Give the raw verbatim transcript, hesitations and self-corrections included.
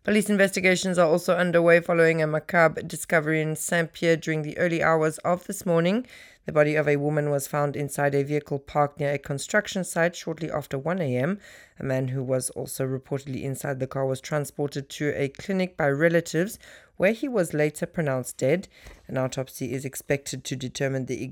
Police investigations are also underway following a macabre discovery in Saint-Pierre during the early hours of this morning. The body of a woman was found inside a vehicle parked near a construction site shortly after one a.m. A man who was also reportedly inside the car was transported to a clinic by relatives, where he was later pronounced dead. An autopsy is expected to determine the